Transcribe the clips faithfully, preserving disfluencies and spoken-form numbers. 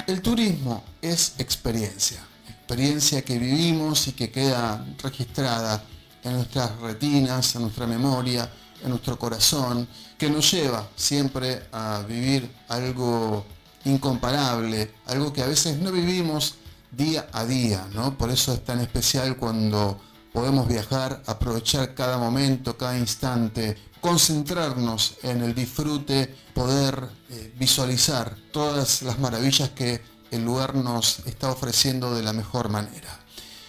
El turismo es experiencia, experiencia que vivimos y que queda registrada en nuestras retinas, en nuestra memoria, en nuestro corazón, que nos lleva siempre a vivir algo incomparable, algo que a veces no vivimos día a día, ¿no? Por eso es tan especial cuando podemos viajar, aprovechar cada momento, cada instante, concentrarnos en el disfrute, poder eh, visualizar todas las maravillas que el lugar nos está ofreciendo de la mejor manera.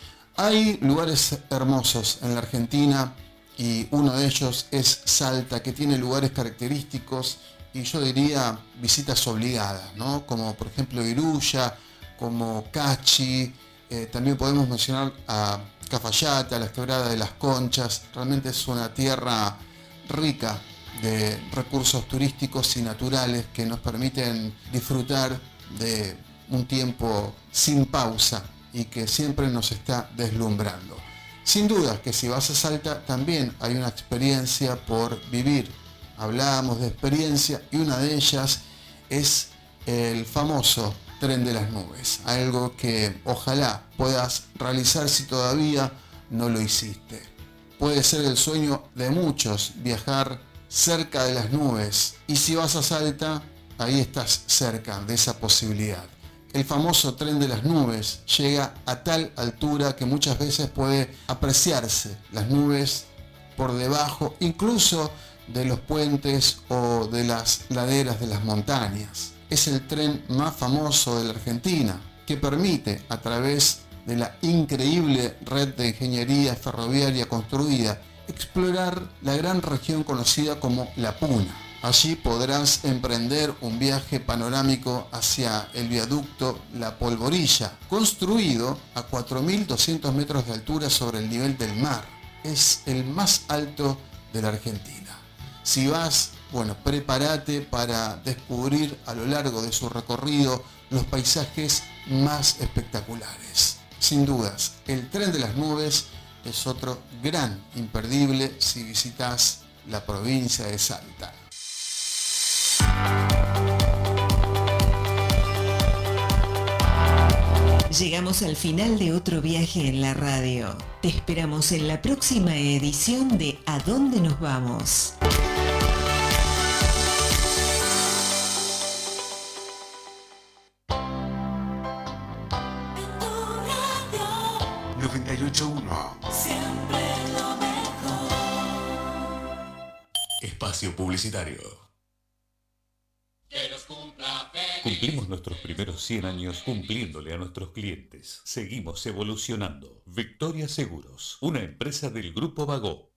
Hay lugares hermosos en la Argentina y uno de ellos es Salta, que tiene lugares característicos y yo diría visitas obligadas, ¿no? Como por ejemplo Iruya, como Cachi, eh, también podemos mencionar a Cafayate, a las Quebradas de las Conchas. Realmente es una tierra rica de recursos turísticos y naturales que nos permiten disfrutar de un tiempo sin pausa y que siempre nos está deslumbrando. Sin duda que si vas a Salta también hay una experiencia por vivir. Hablábamos de experiencia y una de ellas es el famoso Tren de las Nubes, algo que ojalá puedas realizar si todavía no lo hiciste. Puede ser el sueño de muchos viajar cerca de las nubes y si vas a Salta, ahí estás cerca de esa posibilidad. El famoso Tren de las Nubes llega a tal altura que muchas veces puede apreciarse las nubes por debajo, incluso de los puentes o de las laderas de las montañas. Es el tren más famoso de la Argentina, que permite, a través de la increíble red de ingeniería ferroviaria construida, explorar la gran región conocida como La Puna. Allí podrás emprender un viaje panorámico hacia el viaducto La Polvorilla, construido a cuatro mil doscientos metros de altura sobre el nivel del mar. Es el más alto de la Argentina. Si vas, bueno, prepárate para descubrir a lo largo de su recorrido los paisajes más espectaculares. Sin dudas, el Tren de las Nubes es otro gran imperdible si visitas la provincia de Salta. Llegamos al final de otro viaje en la radio. Te esperamos en la próxima edición de ¿A dónde nos vamos? noventa y ocho punto uno. Siempre lo mejor. Espacio publicitario. Que los cumpla feliz. Cumplimos nuestros primeros cien años cumpliéndole a nuestros clientes. Seguimos evolucionando. Victoria Seguros, una empresa del Grupo Vagó.